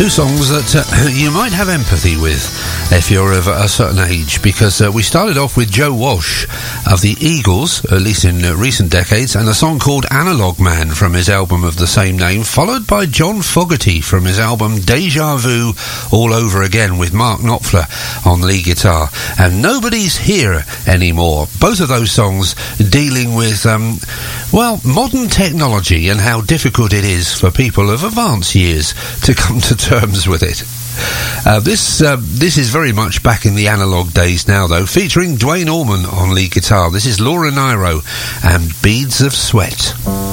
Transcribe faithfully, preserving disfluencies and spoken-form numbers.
Two songs that uh, you might have empathy with if you're of a certain age, because uh, we started off with Joe Walsh of the Eagles, at least in uh, recent decades, and a song called Analog Man from his album of the same name, followed by John Fogerty from his album Deja Vu All Over Again with Mark Knopfler on lead guitar, and Nobody's Here Anymore. Both of those songs dealing with, um, well, modern technology and how difficult it is for people of advanced years to come to terms with it. Uh, this uh, this is very much back in the analog days now, though, featuring Duane Allman on lead guitar. This is Laura Nyro and Beads of Sweat.